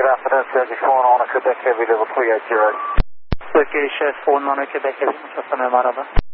afternoon, Turkish 1 on a Quebec Heavy level 380. Turkish 1 on a Quebec Heavy, Mustafa Merhaba.